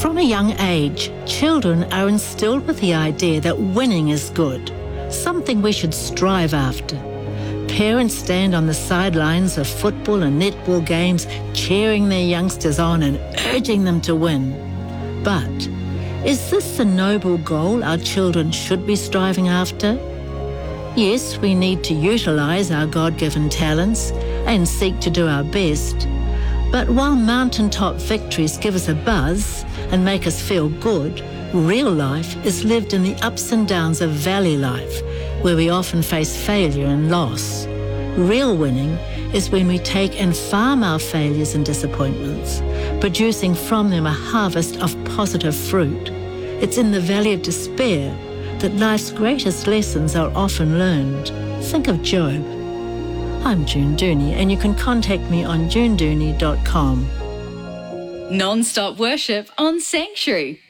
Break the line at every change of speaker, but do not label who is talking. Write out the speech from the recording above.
From a young age, children are instilled with the idea that winning is good, something we should strive after. Parents stand on the sidelines of football and netball games, cheering their youngsters on and urging them to win. But is this the noble goal our children should be striving after? Yes, we need to utilise our God-given talents and seek to do our best. But while mountaintop victories give us a buzz and make us feel good, real life is lived in the ups and downs of valley life, where we often face failure and loss. Real winning is when we take and farm our failures and disappointments, producing from them a harvest of positive fruit. It's in the valley of despair that life's greatest lessons are often learned. Think of Job. I'm June Dooney, and you can contact me on junedooney.com.
Non-stop worship on Sanctuary.